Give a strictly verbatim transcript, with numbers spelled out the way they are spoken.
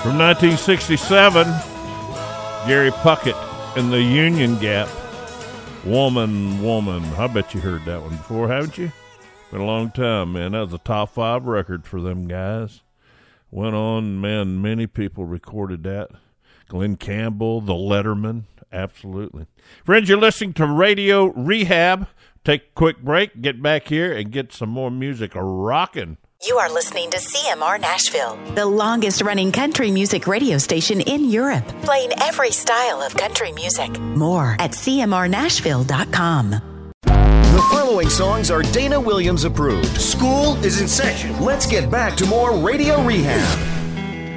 From nineteen sixty-seven, Gary Puckett and the Union Gap. Woman, Woman. I bet you heard that one before, haven't you? Been a long time, man. That was a top five record for them guys. Went on, man, many people recorded that. Glenn Campbell, The Letterman, absolutely. Friends, you're listening to Radio Rehab. Take a quick break, get back here, and get some more music rocking. You are listening to C M R Nashville, the longest-running country music radio station in Europe, playing every style of country music. More at C M R Nashville dot com. The following songs are Dana Williams approved. School is in session. Let's get back to more Radio Rehab.